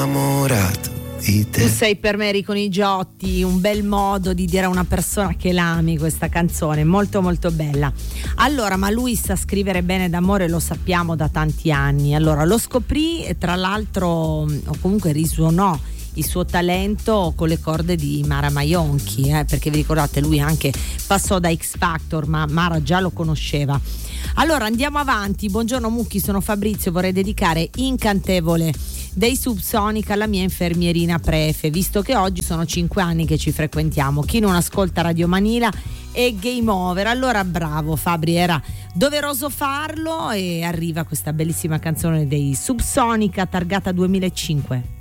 innamorato di te. Tu sei per me Enrico Nigiotti, un bel modo di dire a una persona che l'ami, questa canzone, molto molto bella. Allora, ma lui sa scrivere bene d'amore, lo sappiamo da tanti anni. Allora, lo scoprì e tra l'altro, o comunque risuonò il suo talento con le corde di Mara Maionchi, perché vi ricordate, lui anche passò da X Factor, ma Mara già lo conosceva. Allora andiamo avanti. Buongiorno Mucchi, sono Fabrizio, vorrei dedicare Incantevole dei Subsonica alla mia infermierina prefe, visto che oggi sono 5 anni che ci frequentiamo. Chi non ascolta Radio Manila è game over. Allora bravo Fabri, era doveroso farlo e arriva questa bellissima canzone dei Subsonica targata 2005.